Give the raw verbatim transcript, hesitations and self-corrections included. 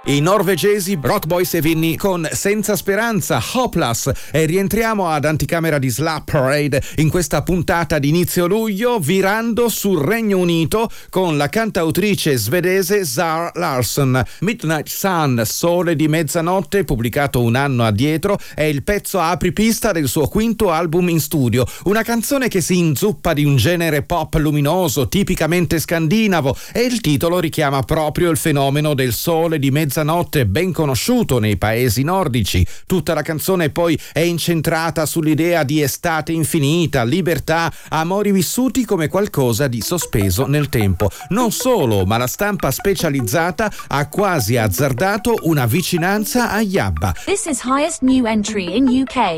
I norvegesi Rock Boys e Vinny con Senza Speranza, Hopeless, e rientriamo ad Anticamera di Slap Parade in questa puntata di inizio luglio, virando sul Regno Unito con la cantautrice svedese Zara Larsson. Midnight Sun, Sole di mezzanotte, pubblicato un anno addietro, è il pezzo apripista del suo quinto album in studio, una canzone che si inzuppa di un genere pop luminoso, tipicamente scandinavo, e il titolo richiama proprio il fenomeno del sole di mezzanotte, ben conosciuto nei paesi nordici. Tutta la canzone poi è incentrata sull'idea di estate infinita, libertà, amori vissuti come qualcosa di sospeso nel tempo. Non solo, ma la stampa specializzata ha quasi azzardato una vicinanza agli ABBA. This is highest new entry in U K.